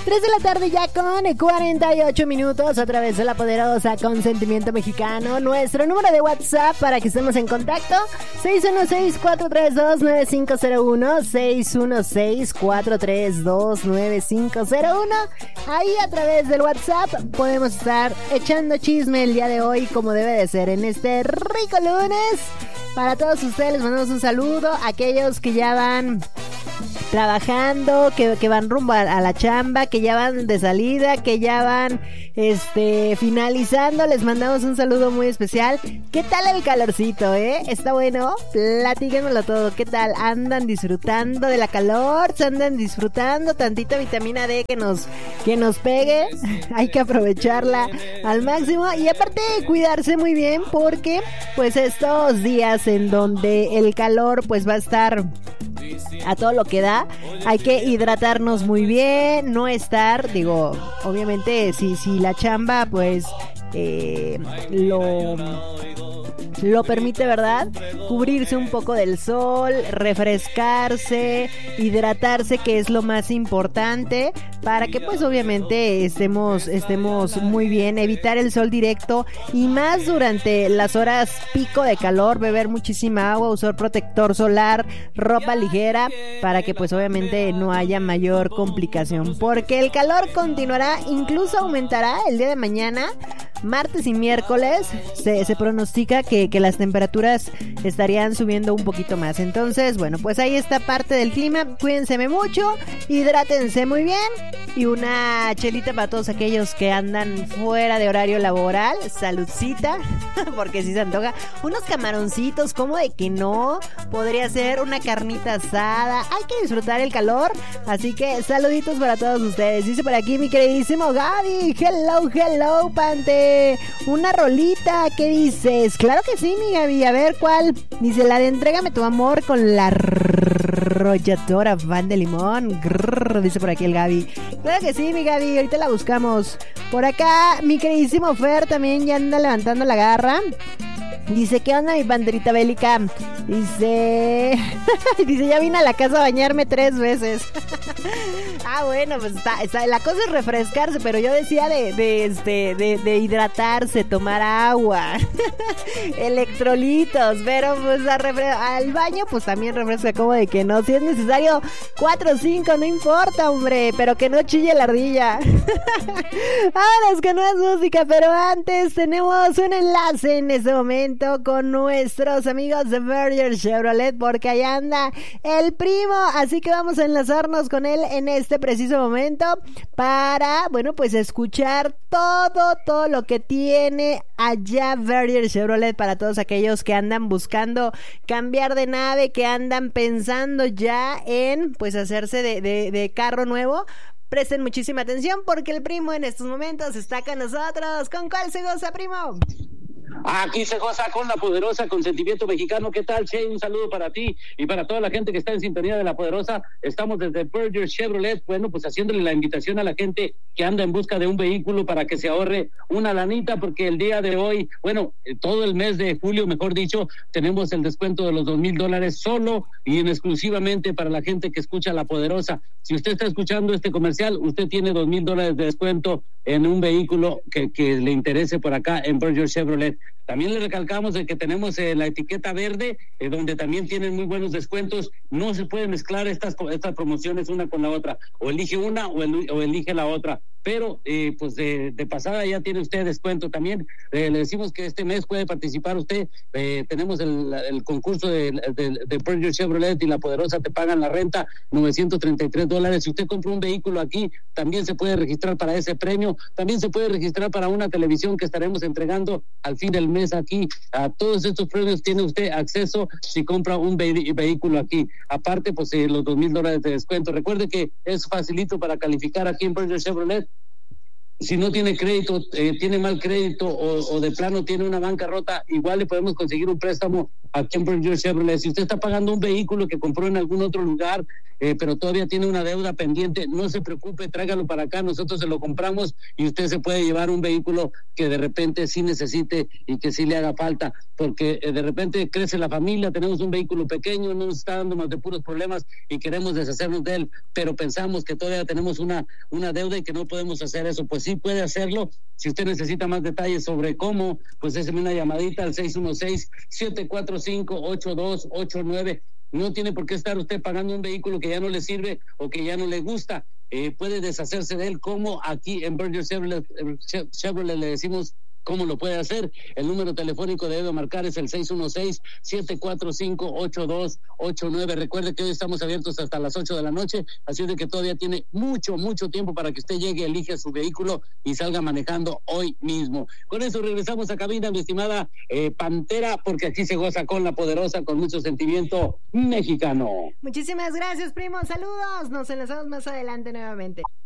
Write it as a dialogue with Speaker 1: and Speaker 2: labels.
Speaker 1: 3 de la tarde ya con 48 minutos a través de la poderosa Consentimiento Mexicano. Nuestro número de WhatsApp para que estemos en contacto: 616-432-9501, 616-432-9501. Ahí a través del WhatsApp podemos estar echando chisme el día de hoy, como debe de ser en este rico lunes. Para todos ustedes les mandamos un saludo. Aquellos que ya van trabajando, que van rumbo a la chamba, que ya van de salida, que ya van finalizando, les mandamos un saludo muy especial. ¿Qué tal el calorcito, ¿Está bueno? Platíquenmelo todo. ¿Qué tal? ¿Andan disfrutando de la calor? ¿Se andan disfrutando tantita vitamina D que nos pegue? Hay que aprovecharla al máximo y aparte cuidarse muy bien, porque pues estos días en donde el calor pues va a estar a todo lo que da, hay que hidratarnos muy bien, no estar, obviamente si la chamba pues lo permite, ¿verdad? Cubrirse un poco del sol, refrescarse, hidratarse, que es lo más importante, para que pues obviamente estemos muy bien, evitar el sol directo y más durante las horas pico de calor, beber muchísima agua, usar protector solar, ropa ligera, para que pues obviamente no haya mayor complicación, porque el calor continuará, incluso aumentará el día de mañana, martes y miércoles. Se pronostica que las temperaturas estarían subiendo un poquito más. Entonces, bueno, pues ahí está parte del clima. Cuídense mucho, hidrátense muy bien y una chelita para todos aquellos que andan fuera de horario laboral. Saludcita, porque si se antoja unos camaroncitos, ¿cómo de que no? Podría ser una carnita asada. Hay que disfrutar el calor, así que saluditos para todos ustedes. Dice por aquí mi queridísimo Gaby: hello Pante, una rolita, ¿qué dices? Claro que sí, mi Gaby, a ver cuál. Dice la de Entrégame tu amor con la arrolladora Van de Limón. Grrr, dice por aquí el Gaby. Claro que sí, mi Gaby, ahorita la buscamos. Por acá mi queridísimo Fer también ya anda levantando la garra. Dice, ¿qué onda mi banderita bélica? Dice, ya vine a la casa a bañarme 3 veces. Bueno, pues está, la cosa es refrescarse, pero yo decía de hidratarse, tomar agua, electrolitos, pero pues al baño pues también refresca, como de que no, si es necesario 4 o 5, no importa, hombre, pero que no chille la ardilla. Vámonos con más música, pero antes tenemos un enlace en este momento con nuestros amigos de Berger Chevrolet, porque allá anda el primo, así que vamos a enlazarnos con él en este preciso momento para, bueno, pues escuchar todo lo que tiene allá Berger Chevrolet para todos aquellos que andan buscando cambiar de nave, que andan pensando ya en pues hacerse de carro nuevo. Presten muchísima atención porque el primo en estos momentos está con nosotros. ¿Con cuál se goza, primo?
Speaker 2: Aquí se goza con la poderosa Consentimiento Mexicano. ¿Qué tal, Che? Un saludo para ti y para toda la gente que está en sintonía de la poderosa. Estamos desde Berger Chevrolet, bueno, pues haciéndole la invitación a la gente que anda en busca de un vehículo para que se ahorre una lanita, porque el día de hoy, bueno, todo el mes de julio, mejor dicho, tenemos el descuento de los $2,000 solo y en exclusivamente para la gente que escucha la poderosa. Si usted está escuchando este comercial, usted tiene $2,000 de descuento en un vehículo que le interese por acá en Berger Chevrolet. También le recalcamos de que tenemos la etiqueta verde, donde también tienen muy buenos descuentos. No se pueden mezclar estas promociones una con la otra. O elige una o elige la otra. Pero pues de pasada ya tiene usted descuento también. Le decimos que este mes puede participar usted. Tenemos el concurso de Berger Chevrolet y la poderosa te pagan la renta, $933. Si usted compra un vehículo aquí, también se puede registrar para ese premio. También se puede registrar para una televisión que estaremos entregando al fin del mes aquí. A todos estos premios tiene usted acceso si compra un vehículo aquí. Aparte, pues los $2,000 de descuento. Recuerde que es facilito para calificar aquí en Berger Chevrolet. Si no tiene crédito, tiene mal crédito o de plano tiene una bancarrota, igual le podemos conseguir un préstamo aquí en Berger Chevrolet. Si usted está pagando un vehículo que compró en algún otro lugar, pero todavía tiene una deuda pendiente, no se preocupe, tráigalo para acá, nosotros se lo compramos y usted se puede llevar un vehículo que de repente sí necesite y que sí le haga falta, porque de repente crece la familia, tenemos un vehículo pequeño, no nos está dando más de puros problemas y queremos deshacernos de él, pero pensamos que todavía tenemos una deuda y que no podemos hacer eso. Pues sí puede hacerlo. Si usted necesita más detalles sobre cómo, pues déjeme una llamadita al 616-745-8289. No tiene por qué estar usted pagando un vehículo que ya no le sirve o que ya no le gusta. Puede deshacerse de él, como aquí en Berger Chevrolet le decimos cómo lo puede hacer. El número telefónico debe marcar es el 616-745-8289. Recuerde que hoy estamos abiertos hasta las 8 de la noche, así de que todavía tiene mucho tiempo para que usted llegue, elige su vehículo y salga manejando hoy mismo. Con eso regresamos a cabina, mi estimada Pantera, porque aquí se goza con la poderosa, con mucho sentimiento mexicano.
Speaker 1: Muchísimas gracias, primo. Saludos. Nos enlazamos más adelante nuevamente.